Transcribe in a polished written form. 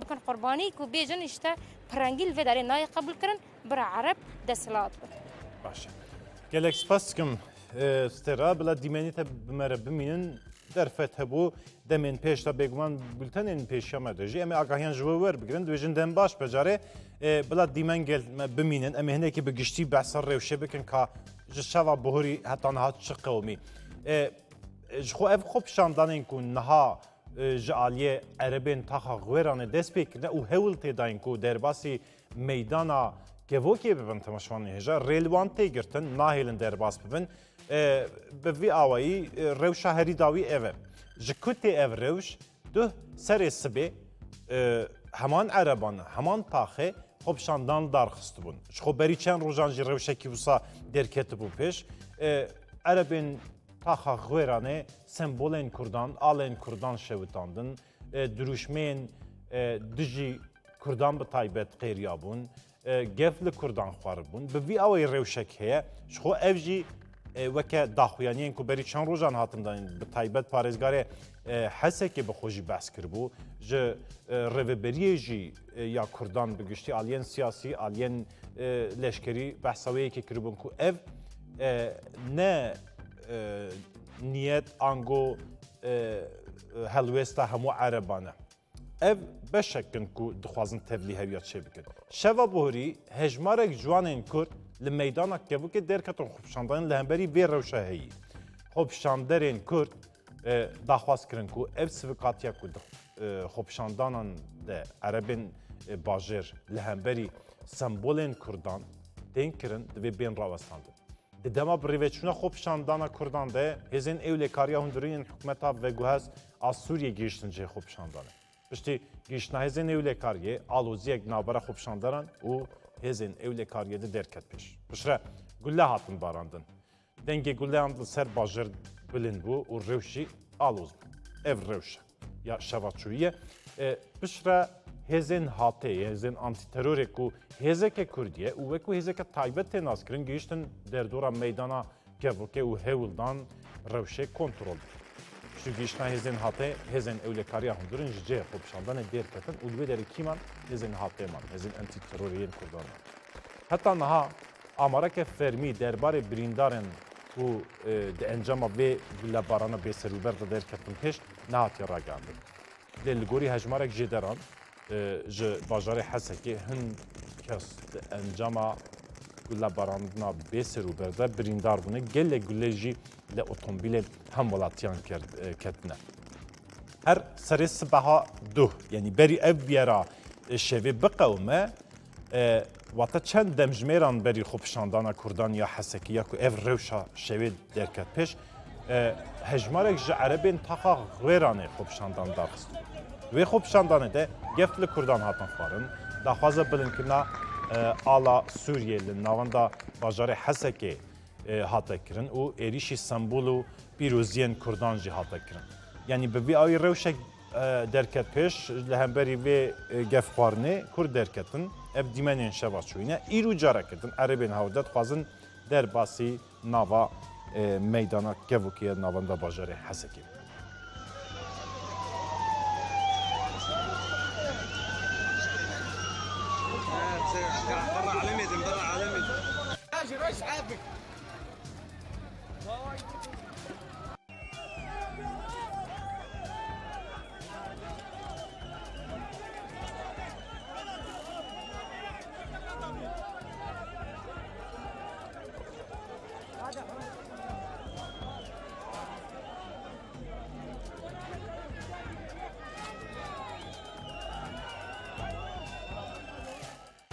بکن قربانی کو بیجن اشته پرنگیل و داره نای قبول کرن برا عرب دستلات باشه گلک سپاس کم استرا بلا دیمنیت بمره بمینن در فتح بو دمین پیش تا بگمان بولتن پیش آمده جی اما آگاهیان جوور بگیرن دویجن دم باش بجاره بلا دیمن گل بمینن اما هنه که بگشتی بحثر روشه بکن که جشوا بهوری حتی نهات چه قومی جخو اف خوب شاندان کن نها جعالیه عربین تاخا غویرانه دست بکرده او هول تیداین کو در باسی میدانا گوکی ببن تماشوانی هجا ریلوانتی گرتن ناهیلن در باس ببن به وی آوایی روش هری داوی اوه جکوتی او روش دو سر سبی همان عربان همان تاخه خوب شاندان دار خست بون خو بری چند روزان جی روشه کی وسا درکت بو پیش عربین تاخا غویرانه سمبولین کردان آلین کردان شوتاندن دروشمین دجی کردان به تایبت قیریابون گفل کردان خوار بون به وی آوی روشک هیا خو اوجی وکه داخویانین کو بری چند روزان هاتن دارن به تایبت پارێزگارê hesekê bi xwe jî behs kiribû ji rêveberiyê jî ya Kurdan bi giştî aliyên siyasî aliyên leşkerî behsa wê yekê kiribûn ku ev ne niyet ango helwêsta hemû ereban e ev beşekin ku dixwazin tevlî heviya çê bikin şeva borî hejmarek ciwanên Kurd li meydana kevokê derketin xwepşandanên li hemberî vê rewşa heyî xwepşanderên Kurd daxwaz kirin ku ev sivikatiya ku xwepşandanan de erebên bajêr li hemberî sembolên Kurdan tên kirin divê bên rawestandin di dema bi rêveçûna xwepşandana Kurdan de hêzên ewlêkariya hundirînên hikûmeta veguhez a Sûriyê gihîştin cê xwepşandanê piştî gihîştina hêzên ewlêkariyê aloziyek navbera xwepşandaran û hêzên ewlêkariyê de derket pêş pişre gulle hatin barandin dengê gulleyan li ser bajêr bilind bû û rewş jî aloz bû ev rewş ya şevaçûyî pişre hêzên hatê hêzên antîterorê ku hêzeke Kurdî û wekû hêzeke taybet tê naskirin gihîştin derdora meydana kevokê û hewildan rewşê kontrol şu gihîştina hêzên hatê hêzên ewlêkariya hundirin ji cê xwepşandanê derketin û li wê derê kîman hêzên hatê man hêzên antîteroriyên Kurdan man heta niha amareke fermî derbarê birîndarên û di encama vê gulebarana bêserûber de derketin pêş nehatiye ragihandin lê li gorî hejmarek jê deran ji bajarê Hesekê hin kes di encama gulebarandina bêserûber de birîndar bûne gelek gule jî li otomobîlên hemwelatiyan ketine her serê sibeha duh yanî berî ev biyera şevê biqewme wata çend demjimêran berî xwepşandana Kurdan ya Hesekî ya ku ev rewşa şevê derket pêş hejmarek ji erebên taxa xwêranê xwepşandan darxist wê xwepşandanê de gef li Kurdan hatin xwarin daxwaza bilinkirina ala Sûriyê li navenda bajarê Hesekê hate kirin û êrişî Sembûl û pîroziyên Kurdan jî hate kirin yanî bi vî awî rewşek derket pêş li hemberî vê gefxwarinê Kurd derketin ev dîmenên şevaçûyîne îro careketin erebên hewder dixwazin derbasî nava meydana kevokê navenda bajarê Hesekê برا عالمي